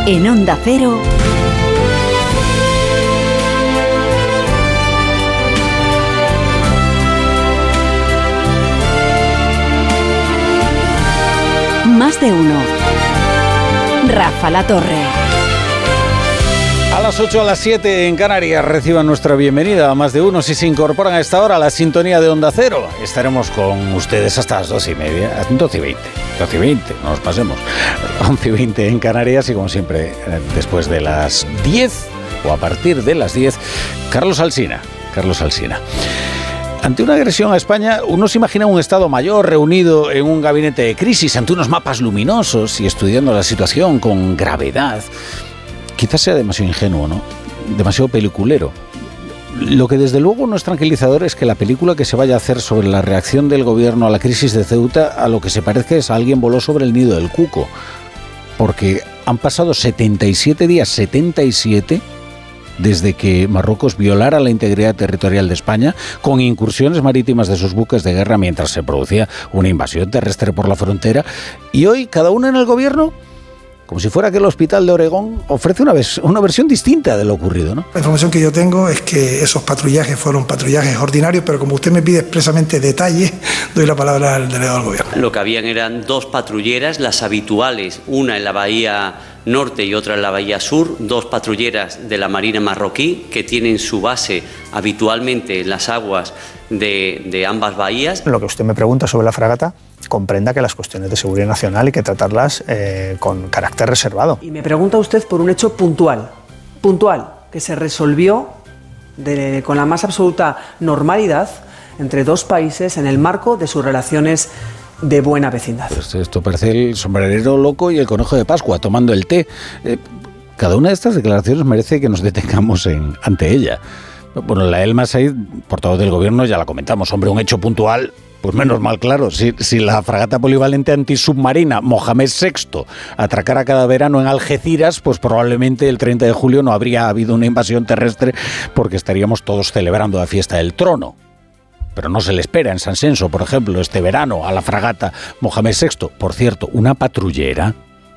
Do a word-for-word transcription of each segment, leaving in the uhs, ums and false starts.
En Onda Cero, Más de Uno. Rafa La Torre. A las ocho, a las siete en Canarias reciban nuestra bienvenida a Más de Uno. Si se incorporan a esta hora a la sintonía de Onda Cero, estaremos con ustedes hasta las doce y media, doce y veinte. doce y veinte, no nos pasemos. once y veinte en Canarias y como siempre, después de las diez o a partir de las diez, Carlos Alsina. Carlos Alsina. Ante una agresión a España, uno se imagina un Estado Mayor reunido en un gabinete de crisis, ante unos mapas luminosos y estudiando la situación con gravedad. Quizás sea demasiado ingenuo, ¿no? Demasiado peliculero. Lo que desde luego no es tranquilizador es que la película que se vaya a hacer sobre la reacción del gobierno a la crisis de Ceuta, a lo que se parece es a alguien voló sobre el nido del cuco. Porque han pasado setenta y siete días, setenta y siete, desde que Marruecos violara la integridad territorial de España con incursiones marítimas de sus buques de guerra mientras se producía una invasión terrestre por la frontera. Y hoy cada uno en el gobierno, como si fuera que el hospital de Oregón, ofrece una, ves- una versión distinta de lo ocurrido, ¿no? La información que yo tengo es que esos patrullajes fueron patrullajes ordinarios, pero como usted me pide expresamente detalles, doy la palabra al delegado del gobierno. Lo que habían eran dos patrulleras, las habituales, una en la bahía norte y otra en la bahía sur, dos patrulleras de la Marina marroquí que tienen su base habitualmente en las aguas de, de ambas bahías. Lo que usted me pregunta sobre la fragata, comprenda que las cuestiones de seguridad nacional hay que tratarlas eh, con carácter reservado. Y me pregunta usted por un hecho puntual, puntual, que se resolvió de, con la más absoluta normalidad entre dos países en el marco de sus relaciones de buena vecindad. Pues esto parece el sombrerero loco y el conejo de Pascua tomando el té. Eh, cada una de estas declaraciones merece que nos detengamos en, ante ella. Bueno, la El Masaid, portavoz del gobierno, ya la comentamos. Hombre, un hecho puntual, pues menos mal, claro. Si, si la fragata polivalente antisubmarina Mohamed sexto atracara cada verano en Algeciras, pues probablemente el treinta de julio no habría habido una invasión terrestre porque estaríamos todos celebrando la fiesta del trono. Pero no se le espera en San Senso, por ejemplo, este verano a la fragata Mohamed sexto. Por cierto, una patrullera,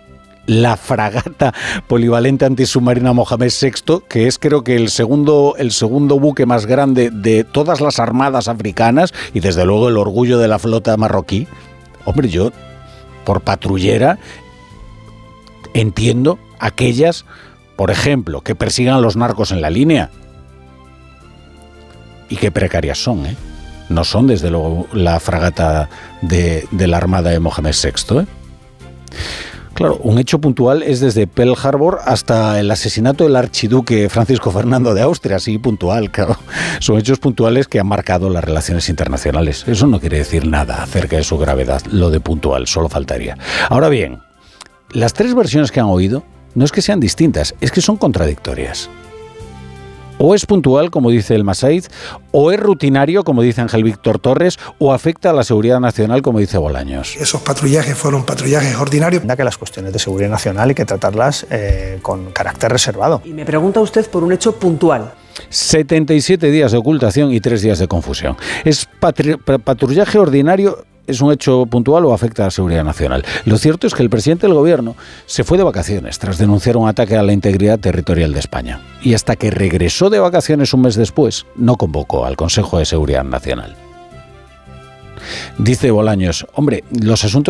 la fragata polivalente antisubmarina Mohamed sexto, que es creo que el segundo, el segundo buque más grande de todas las armadas africanas y desde luego el orgullo de la flota marroquí. Hombre, yo, por patrullera, entiendo aquellas, por ejemplo, que persigan a los narcos en la línea. Y qué precarias son, ¿eh? No son, desde luego, la fragata de, de la armada de Mohamed sexto, ¿eh? Claro, un hecho puntual es desde Pearl Harbor hasta el asesinato del archiduque Francisco Fernando de Austria, así puntual, claro. Son hechos puntuales que han marcado las relaciones internacionales. Eso no quiere decir nada acerca de su gravedad, lo de puntual, solo faltaría. Ahora bien, las tres versiones que han oído no es que sean distintas, es que son contradictorias. O es puntual, como dice El Masaid, o es rutinario, como dice Ángel Víctor Torres, o afecta a la seguridad nacional, como dice Bolaños. Esos patrullajes fueron patrullajes ordinarios. Comprenda que las cuestiones de seguridad nacional hay que tratarlas eh, con carácter reservado. Y me pregunta usted por un hecho puntual. setenta y siete días de ocultación y tres días de confusión. ¿Es patri- patrullaje ordinario? ¿Es un hecho puntual o afecta a la seguridad nacional? Lo cierto es que el presidente del gobierno se fue de vacaciones tras denunciar un ataque a la integridad territorial de España. Y hasta que regresó de vacaciones un mes después, no convocó al Consejo de Seguridad Nacional. Dice Bolaños, hombre, los asuntos